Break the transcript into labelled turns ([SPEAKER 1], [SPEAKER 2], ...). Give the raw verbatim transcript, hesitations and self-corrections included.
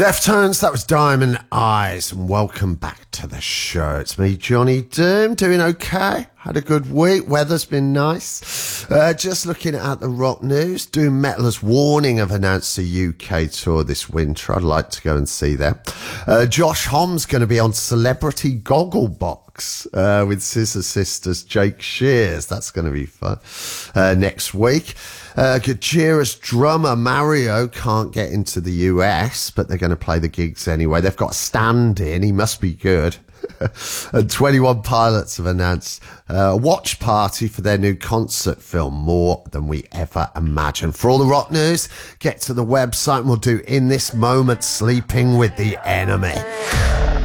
[SPEAKER 1] Deftones, that was Diamond Eyes, and welcome back to the show. It's me, Johnny Doom, doing okay. Had a good week. Weather's been nice. Uh, just looking at the rock news, Doom Metalers Warning have announced a U K tour this winter. I'd like to go and see them. Uh, Josh Homme's going to be on Celebrity Gogglebox uh, with Scissor Sisters Jake Shears. That's going to be fun. Uh, next week. Uh, Gojira's drummer Mario can't get into the U S, but they're going to play the gigs anyway. They've got a stand-in. He must be good. And twenty-one Pilots have announced a watch party for their new concert film, More Than We Ever Imagined. For all the rock news, get to the website and we'll do In This Moment Sleeping with the Enemy.